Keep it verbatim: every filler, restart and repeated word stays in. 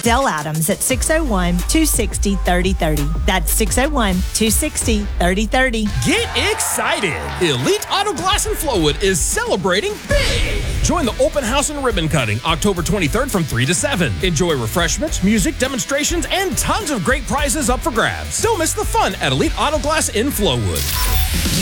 Dell Adams at six oh one, two six oh, three oh three oh. That's six oh one, two six oh, three oh three oh. Get excited! Elite Auto Glass in Flowood is celebrating big! Join the open house and ribbon cutting October twenty-third from three to seven. Enjoy refreshments, music, demonstrations, and tons of great prizes up for grabs. Don't miss the fun at Elite Auto Glass in Flowood.